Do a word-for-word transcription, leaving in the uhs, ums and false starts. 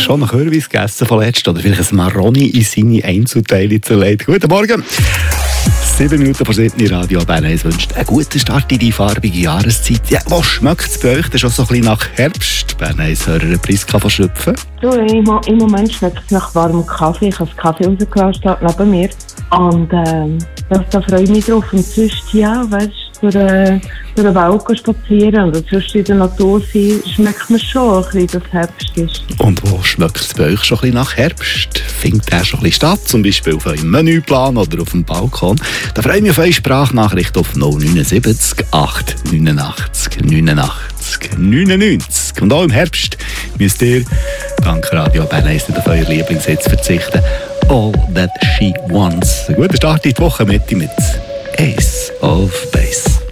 schon einen Kürbis gegessen von letztem oder vielleicht ein Maroni in seine Einzelteile zerlegt. Guten Morgen. Sieben Minuten vor sieben Radio Bern eins wünscht einen guten Start in die farbige Jahreszeit. Ja, was schmeckt es bei euch? Das ist schon so ein bisschen nach Herbst. Bern eins Hörer Priska von Schlüpfen. Du, im, Im Moment schmeckt es nach warmem Kaffee. Ich habe den Kaffee rausgelassen neben mir. Und ähm, das, da freue ich mich drauf. Und sonst, ja, weißt du, durch, äh, durch den Wald spazieren und sonst in der Natur sein, schmeckt man schon ein bisschen, dass Herbst ist. Und wo schmeckt es bei euch schon ein bisschen nach Herbst? Findet der schon ein bisschen statt? Zum Beispiel auf eurem Menüplan oder auf dem Balkon? Da freue ich mich auf eure Sprachnachricht auf null neun sieben acht neunundachtzig neunundachtzig neunundneunzig. Und auch im Herbst müsst ihr dank Radio Bern eins auf euer Lieblingssitz verzichten. All That She Wants. Ein guter Start in die Woche mit mit Ace of Base.